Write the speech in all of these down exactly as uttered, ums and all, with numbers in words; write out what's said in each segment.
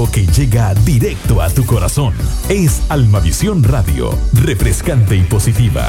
Que llega directo a tu corazón. Es Almavisión Radio, refrescante y positiva.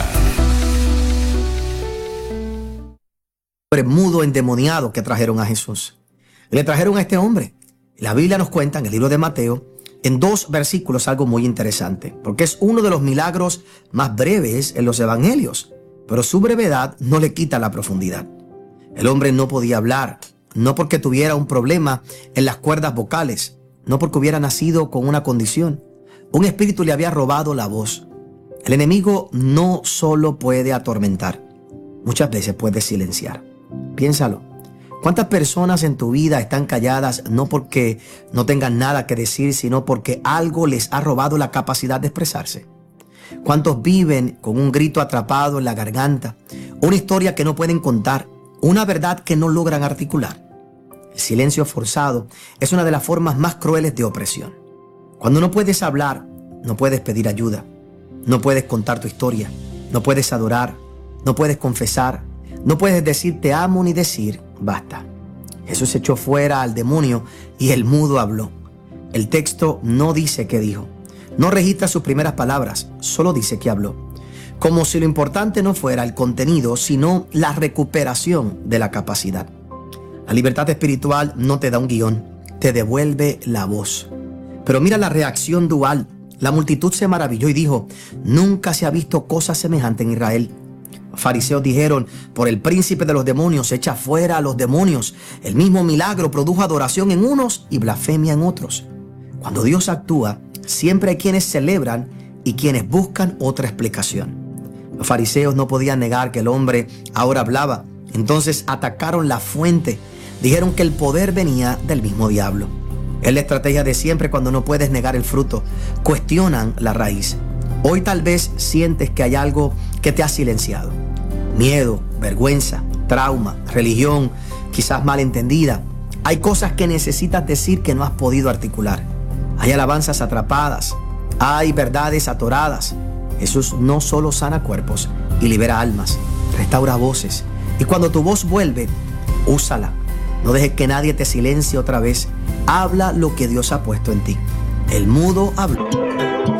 Hombre mudo endemoniado que trajeron a Jesús. Le trajeron a este hombre. La Biblia nos cuenta en el libro de Mateo, en dos versículos, algo muy interesante, porque es uno de los milagros más breves en los evangelios, pero su brevedad no le quita la profundidad. El hombre no podía hablar, no porque tuviera un problema en las cuerdas vocales, no porque hubiera nacido con una condición. Un espíritu le había robado la voz. El enemigo no solo puede atormentar, muchas veces puede silenciar. Piénsalo. ¿Cuántas personas en tu vida están calladas no porque no tengan nada que decir, sino porque algo les ha robado la capacidad de expresarse? ¿Cuántos viven con un grito atrapado en la garganta, una historia que no pueden contar, una verdad que no logran articular? El silencio forzado es una de las formas más crueles de opresión. Cuando no puedes hablar, no puedes pedir ayuda, no puedes contar tu historia, no puedes adorar, no puedes confesar, no puedes decir te amo ni decir basta. Jesús echó fuera al demonio y el mudo habló. El texto no dice qué dijo, no registra sus primeras palabras, solo dice que habló. Como si lo importante no fuera el contenido, sino la recuperación de la capacidad. La libertad espiritual no te da un guión, te devuelve la voz. Pero mira la reacción dual. La multitud se maravilló y dijo, nunca se ha visto cosa semejante en Israel. Los fariseos dijeron, por el príncipe de los demonios, echa fuera a los demonios. El mismo milagro produjo adoración en unos y blasfemia en otros. Cuando Dios actúa, siempre hay quienes celebran y quienes buscan otra explicación. Los fariseos no podían negar que el hombre ahora hablaba. Entonces atacaron la fuente. Dijeron que el poder venía del mismo diablo. Es la estrategia de siempre cuando no puedes negar el fruto. Cuestionan la raíz. Hoy tal vez sientes que hay algo que te ha silenciado. Miedo, vergüenza, trauma, religión, quizás malentendida. Hay cosas que necesitas decir que no has podido articular. Hay alabanzas atrapadas. Hay verdades atoradas. Jesús no solo sana cuerpos y libera almas, restaura voces. Y cuando tu voz vuelve, úsala. No dejes que nadie te silencie otra vez. Habla lo que Dios ha puesto en ti. El mudo habló.